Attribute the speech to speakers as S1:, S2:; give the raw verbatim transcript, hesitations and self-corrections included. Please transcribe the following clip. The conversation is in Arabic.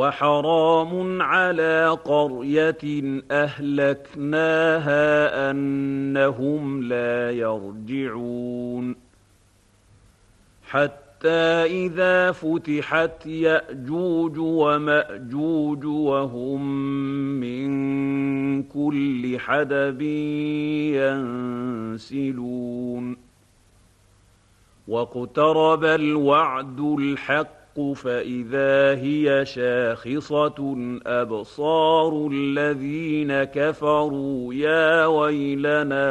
S1: وحرام على قرية أهلكناها أنهم لا يرجعون حتى إذا فتحت يأجوج ومأجوج وهم من كل حدب ينسلون واقترب الوعد الحق فإذا هي شاخصة أبصار الذين كفروا يا ويلنا